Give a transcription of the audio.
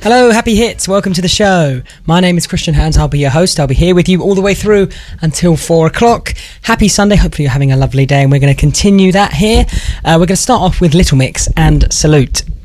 Hello, happy hits. Welcome to the show. My name is Christian Hans. I'll be your host. I'll be here with you all the way through until 4 o'clock. Happy Sunday. Hopefully you're having a lovely day, and we're going to continue that here. We're going to start off with Little Mix and Salute.